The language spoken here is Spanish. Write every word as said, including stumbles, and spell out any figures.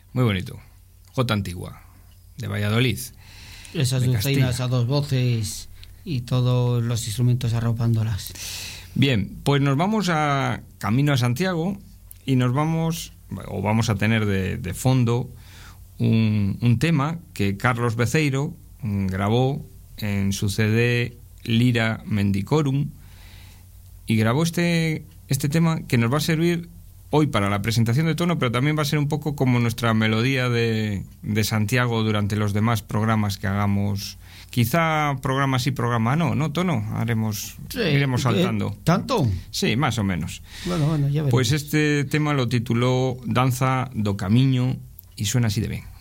Muy bonito. Jota Antigua, de Valladolid. Esas dulzainas a dos voces y todos los instrumentos arropándolas. Bien, pues nos vamos a camino a Santiago y nos vamos, o vamos a tener de, de fondo un, un tema que Carlos Beceiro grabó en su C D Lira Mendicorum, y grabó este, este tema que nos va a servir hoy para la presentación de Tono, pero también va a ser un poco como nuestra melodía de, de Santiago durante los demás programas que hagamos. Quizá programa sí, programa no, ¿no, Tono? Haremos, sí, iremos saltando. ¿Tanto? Sí, más o menos. Bueno, bueno, ya veremos. Pues este tema lo tituló Danza do Camiño y suena así de bien.